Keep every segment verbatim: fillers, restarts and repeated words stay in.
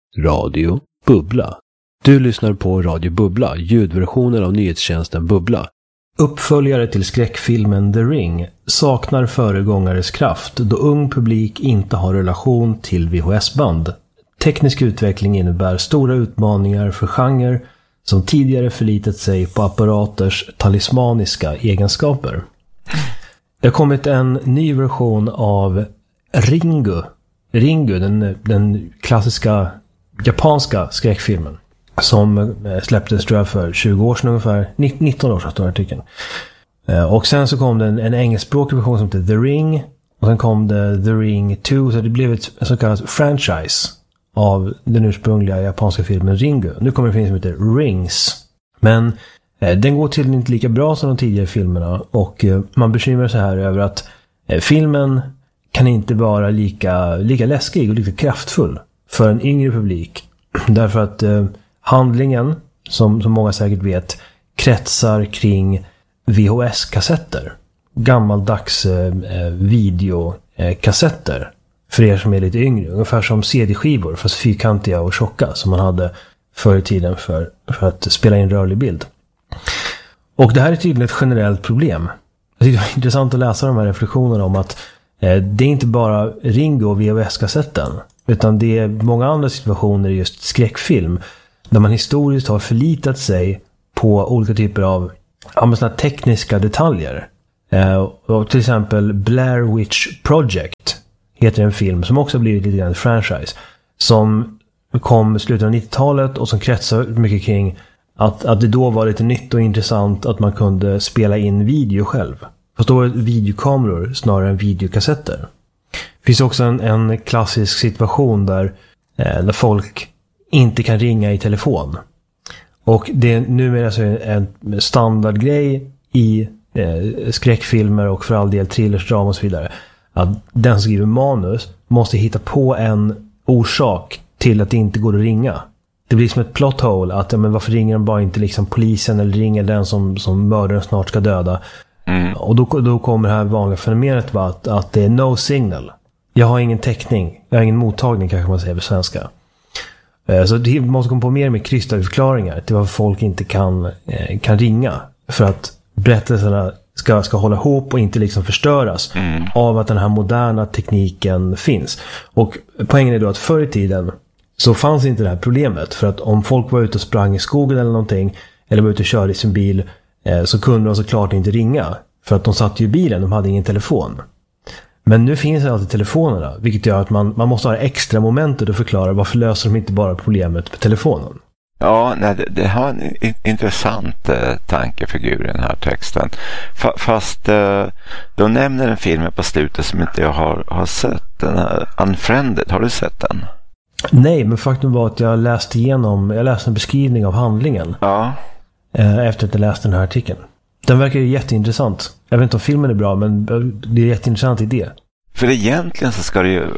Radio Bubbla. Du lyssnar på Radio Bubbla, ljudversionen av nyhetstjänsten Bubbla. Uppföljare till skräckfilmen The Ring saknar föregångares kraft då ung publik inte har relation till V H S-band. Teknisk utveckling innebär stora utmaningar för genre som tidigare förlitat sig på apparaters talismaniska egenskaper. Det har kommit en ny version av Ringu. Ringu, den, den klassiska japanska skräckfilmen som släpptes tror jag för tjugo år sedan ungefär, nitton år sedan står artikeln. Och sen så kom det en, en engelskspråkig version som heter The Ring och sen kom det The Ring två, så det blev ett så kallat franchise av den ursprungliga japanska filmen Ringu. Nu kommer det en film som heter Rings, men eh, den går till inte lika bra som de tidigare filmerna och eh, man bekymrar sig här över att eh, filmen kan inte vara lika, lika läskig och lika kraftfull för en yngre publik. Därför att eh, handlingen, som, som många säkert vet, kretsar kring V H S-kassetter. Gammaldags eh, videokassetter. För er som är lite yngre. Ungefär som C D-skivor, fast fyrkantiga och tjocka som man hade förr i tiden för, för att spela in rörlig bild. Och det här är tydligen ett generellt problem. Jag tycker det var intressant att läsa de här reflektionerna om att eh, det är inte bara Ringo och V H S-kassetten. Utan det är många andra situationer i just skräckfilm där man historiskt har förlitat sig på olika typer av ja, såna tekniska detaljer. Eh, och till exempel Blair Witch Project heter en film som också har blivit lite grann en franchise som kom i slutet av nittiotalet och som kretsar mycket kring att, att det då var lite nytt och intressant att man kunde spela in video själv. Fast då var det videokameror snarare än videokassetter. Det finns också en, en klassisk situation där, eh, där folk inte kan ringa i telefon. Och det är numera alltså en standardgrej i eh, skräckfilmer och för all del thrillers, drama och så vidare. Att den som skriver manus måste hitta på en orsak till att det inte går att ringa. Det blir som ett plot hole att ja, men varför ringer de bara inte liksom polisen eller ringer den som, som mördaren snart ska döda. Mm. Och då, då kommer det här vanliga fenomenet va, att, att det är no signal. Jag har ingen täckning. Jag har ingen mottagning kanske man säger på svenska. Så det måste komma på mer och mer krystade förklaringar till varför folk inte kan, kan ringa. För att berättelserna ska, ska hålla ihop och inte liksom förstöras mm. av att den här moderna tekniken finns. Och poängen är då att förr i tiden så fanns inte det här problemet. För att om folk var ute och sprang i skogen eller någonting eller var ute och körde i sin bil så kunde de såklart inte ringa. För att de satt ju i bilen, de hade ingen telefon. Men nu finns det alltid telefonerna, vilket gör att man, man måste ha extra momentet att förklara varför löser de inte bara problemet med telefonen. Ja, nej, det, det har en intressant eh, tankefigur i den här texten. F- fast eh, de nämner en film på slutet som inte jag har, har sett. Den här Unfriended, har du sett den? Nej, men faktum var att jag läste igenom, jag läste en beskrivning av handlingen. Ja. Eh, efter att jag läste den här artikeln. Den verkar ju jätteintressant. Jag vet inte om filmen är bra, men det är en jätteintressant idé. För egentligen så ska det ju...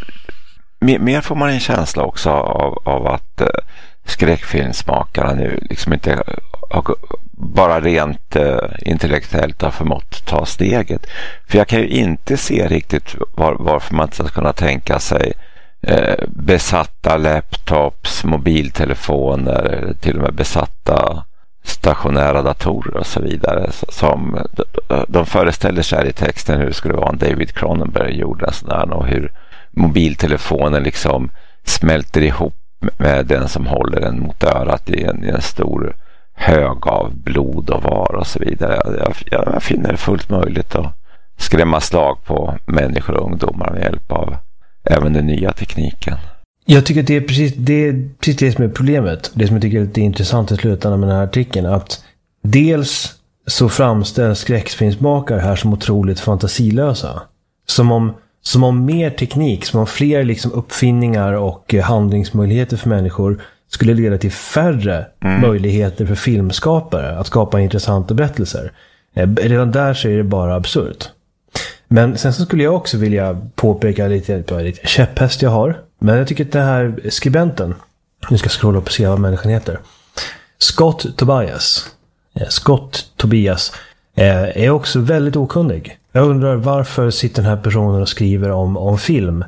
Mer, mer får man en känsla också av, av att eh, skräckfilmsmakarna nu liksom inte har, bara rent eh, intellektuellt har förmått ta steget. För jag kan ju inte se riktigt var, varför man inte ska kunna tänka sig eh, besatta laptops, mobiltelefoner, till och med besatta stationära datorer och så vidare som de föreställer sig i texten hur det skulle vara om David Cronenberg gjorde sådär och hur mobiltelefonen liksom smälter ihop med den som håller den mot örat i en, i en stor hög av blod och var och så vidare. Jag, jag finner det fullt möjligt att skrämma slag på människor och ungdomar med hjälp av även den nya tekniken. Jag tycker att det är precis det, är precis det som är problemet. Det som jag tycker är lite intressant i slutändan med den här artikeln. Att dels så framställs skräckfilmsmakare här som otroligt fantasilösa. Som om, som om mer teknik, som om fler liksom uppfinningar och handlingsmöjligheter för människor skulle leda till färre mm. möjligheter för filmskapare att skapa intressanta berättelser. Redan där så är det bara absurt. Men sen så skulle jag också vilja påpeka lite, lite käpphäst jag har. Men jag tycker att det här skribenten, nu ska jag scrolla upp och se vad människan heter, Scott Tobias, Scott Tobias är också väldigt okunnig. Jag undrar varför sitter den här personen och skriver om, om film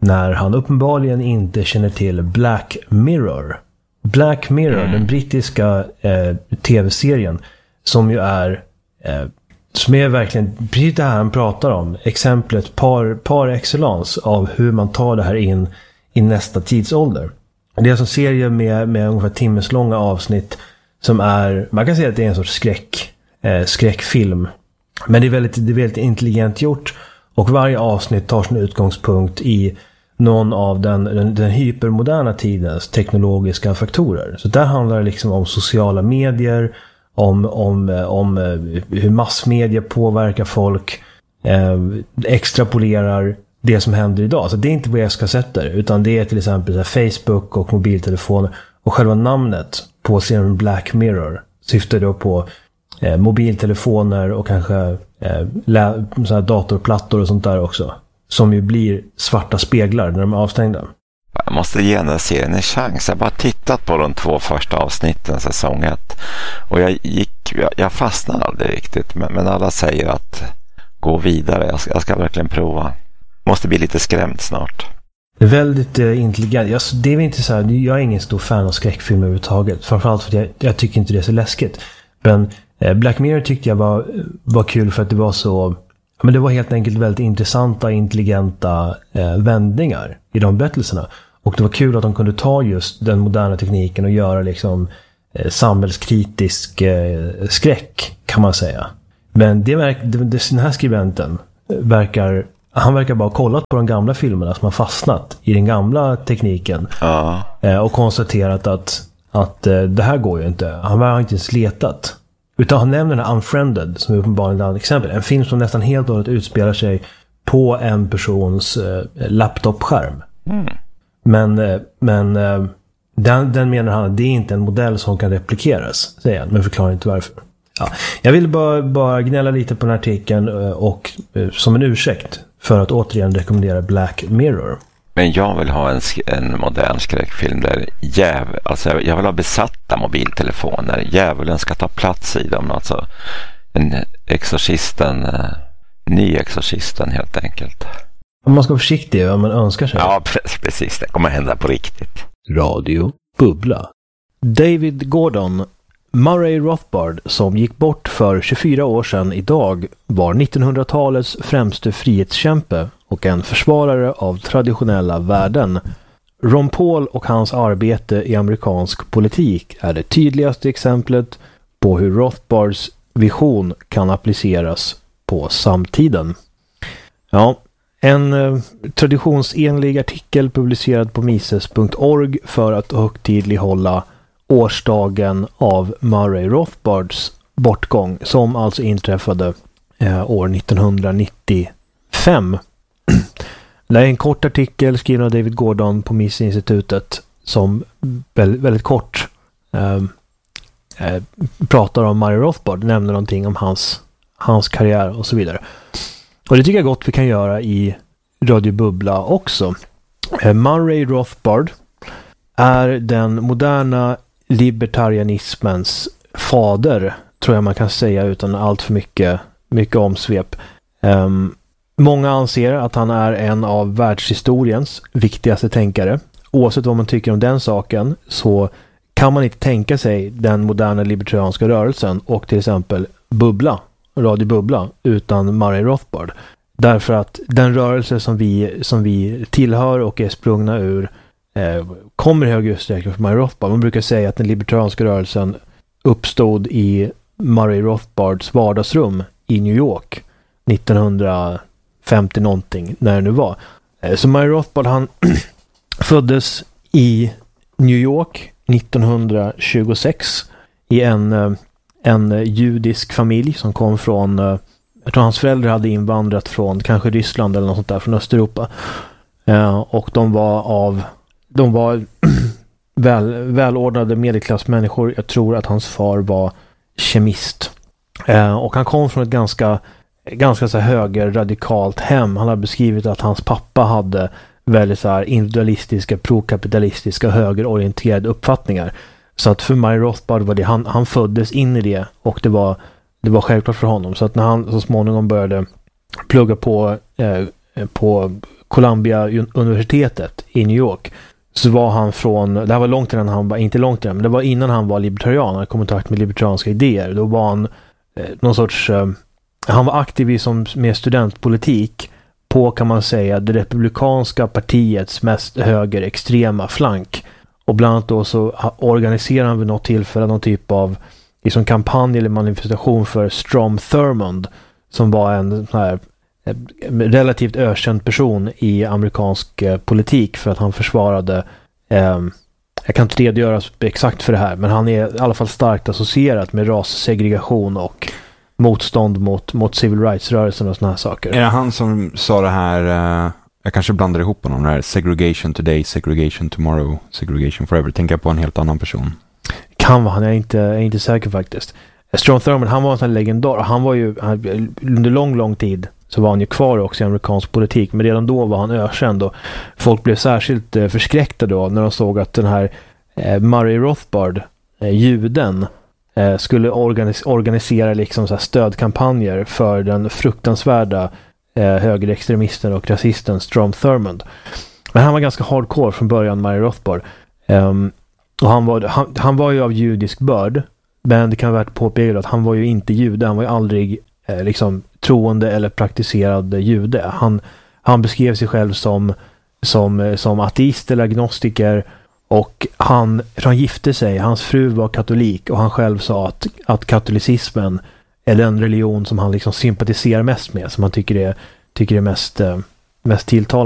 när han uppenbarligen inte känner till Black Mirror. Black Mirror, mm. den brittiska eh, tv-serien som ju är eh, som är verkligen precis det här han pratar om. Exemplet par, par excellence av hur man tar det här in i nästa tidsålder. Det är alltså en serie med, med ungefär timmeslånga avsnitt som är, man kan säga att det är en sorts skräck, eh, skräckfilm. Men det är, väldigt, det är väldigt intelligent gjort och varje avsnitt tar sin utgångspunkt i någon av den, den, den hypermoderna tidens teknologiska faktorer. Så där handlar det liksom om sociala medier, om, om, om hur massmedia påverkar folk, eh, extrapolerar det som händer idag. Så det är inte V H S-kassetter utan det är till exempel så här, Facebook och mobiltelefoner. Och själva namnet på serien Black Mirror syftar då på eh, mobiltelefoner och kanske eh, lä- så här datorplattor och sånt där också. Som ju blir svarta speglar när de är avstängda. Jag måste ge den här serien en chans. Jag har bara tittat på de två första avsnitten säsong ett. Och jag gick, jag, jag fastnade aldrig riktigt. Men, men alla säger att gå vidare. Jag ska, jag ska verkligen prova. Måste bli lite skrämd snart. Det är väldigt eh, intelligent. Jag, det är inte så här, jag är ingen stor fan av skräckfilm överhuvudtaget. Framförallt för att jag, jag tycker inte det är så läskigt. Men eh, Black Mirror tyckte jag var, var kul för att det var så... Men det var helt enkelt väldigt intressanta, intelligenta eh, vändningar i de berättelserna. Och det var kul att de kunde ta just den moderna tekniken och göra liksom eh, samhällskritisk eh, skräck, kan man säga. Men det verk, det, det, den här skribenten verkar... Han verkar bara ha kollat på de gamla filmerna som har fastnat i den gamla tekniken. Ja. Eh, och konstaterat att, att eh, det här går ju inte. Han har inte ens letat. Utan han nämner den här Unfriended som är uppenbarligen ett annat exempel. En film som nästan helt och hållet utspelar sig på en persons eh, laptopskärm. Mm. Men, eh, men eh, den, den menar han att det är inte en modell som kan replikeras, säger han, men förklarar inte varför. Ja. Jag vill bara, bara gnälla lite på den här artikeln eh, och eh, som en ursäkt för att återigen rekommendera Black Mirror. Men jag vill ha en, en modern skräckfilm där jäv, alltså jag vill ha besatta mobiltelefoner. Djävulen ska ta plats i dem. Alltså en exorcisten, ny exorcisten helt enkelt. Om man ska vara försiktig om man önskar sig. Ja, precis. Det kommer hända på riktigt. Radio Bubbla. David Gordon, Murray Rothbard, som gick bort för tjugofyra år sedan idag, var nittonhundratalets främste frihetskämpe och en försvarare av traditionella värden. Ron Paul och hans arbete i amerikansk politik är det tydligaste exemplet på hur Rothbards vision kan appliceras på samtiden. Ja, en eh, traditionsenlig artikel publicerad på mises punkt org för att högtidlighålla årsdagen av Murray Rothbards bortgång som alltså inträffade eh, år nittonhundranittiofem. Det är en kort artikel skriven av David Gordon på Mises-institutet som väldigt, väldigt kort eh, eh, pratar om Murray Rothbard, nämner någonting om hans, hans karriär och så vidare. Och det tycker jag gott vi kan göra i Radio Bubbla också. Eh, Murray Rothbard är den moderna libertarianismens fader, tror jag man kan säga utan allt för mycket, mycket omsvep. Um, många anser att han är en av världshistoriens viktigaste tänkare. Oavsett vad man tycker om den saken så kan man inte tänka sig den moderna libertarianska rörelsen och till exempel Bubbla, Radio Bubbla, utan Murray Rothbard. Därför att den rörelse som vi, som vi tillhör och är sprungna ur eh, kommer i hög utsträckning från Murray Rothbard. Man brukar säga att den libertarianska rörelsen uppstod i Murray Rothbards vardagsrum i New York nittonhundrafemtio någonting, när det nu var. Eh, så Murray Rothbard, han föddes i New York nittonhundratjugosex i en, eh, en judisk familj som kom från, eh, jag tror hans föräldrar hade invandrat från kanske Ryssland eller något sånt där, från Östeuropa. Eh, och de var av de var väl, välordnade medelklassmänniskor. Jag tror att hans far var kemist. Eh, och han kom från ett ganska, ganska så högerradikalt hem. Han har beskrivit att hans pappa hade väldigt så här individualistiska, prokapitalistiska, högerorienterade uppfattningar. Så att för Murray Rothbard var det, han, han föddes in i det och det var, det var självklart för honom. Så att när han så småningom började plugga på, eh, på Columbia-universitetet i New York, så var han från, det här var långt innan han var, inte långt innan, men det var innan han var libertarian, han kom i kontakt med libertarianska idéer. Då var han eh, någon sorts, eh, han var aktiv i som, med studentpolitik på, kan man säga, det republikanska partiets mest högerextrema flank. Och bland annat då så organiserade han vid något tillfälle någon typ av liksom kampanj eller manifestation för Strom Thurmond, som var en sån här relativt ökänd person i amerikansk eh, politik för att han försvarade eh, jag kan inte redogöra exakt för det här, men han är i alla fall starkt associerat med rassegregation och motstånd mot, mot civil rights-rörelsen och såna här saker. Är det han som sa det här, uh, jag kanske blandar ihop honom, det här segregation today, segregation tomorrow, segregation forever? Tänker jag på en helt annan person? Kan vara, han är inte, är inte säker faktiskt. Strom Thurmond, han var en sån legendar. Han var ju, han, under lång, lång tid så var han ju kvar också i amerikansk politik, men redan då var han ökänd och folk blev särskilt eh, förskräckta då när de såg att den här eh, Murray Rothbard, eh, juden, eh, skulle organis- organisera liksom så här stödkampanjer för den fruktansvärda eh, högerextremisten och rasisten Strom Thurmond. Men han var ganska hardcore från början, Murray Rothbard. Um, och han var, han, han var ju av judisk börd, men det kan vara värt påpeka att han var ju inte jude, han var ju aldrig eh, liksom troende eller praktiserad jude. Han, han beskrev sig själv som, som, som ateist eller agnostiker, och han, han gifte sig, hans fru var katolik, och han själv sa att, att katolicismen är den religion som han liksom sympatiserar mest med, som han tycker är, tycker är mest, mest tilltalande.